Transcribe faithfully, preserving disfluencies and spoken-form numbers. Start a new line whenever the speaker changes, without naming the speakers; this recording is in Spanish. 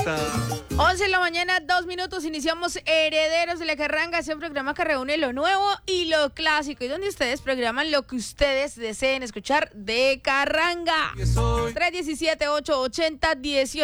gusta.
once de la mañana, dos minutos, iniciamos Herederos de la Carranga, ese programa que reúne lo nuevo y lo clásico, y donde ustedes programan lo que ustedes deseen escuchar de Carranga. tres uno siete, ocho ocho cero, uno ocho.